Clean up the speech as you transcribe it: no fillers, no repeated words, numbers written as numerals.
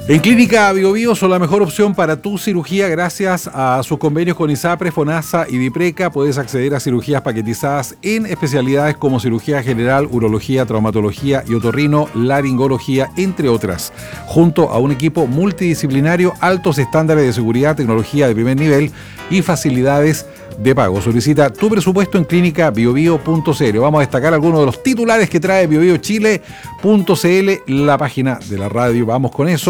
En Clínica Bio Bio son la mejor opción para tu cirugía gracias a sus convenios con ISAPRE, FONASA y DIPRECA. Puedes acceder a cirugías paquetizadas en especialidades como cirugía general, urología, traumatología y otorrino, laringología, entre otras. Junto a un equipo multidisciplinario, altos estándares de seguridad, tecnología de primer nivel y facilidades de pago. Solicita tu presupuesto en clínicabiobio.cl. Vamos a destacar algunos de los titulares que trae biobiochile.cl, la página de la radio. Vamos con eso.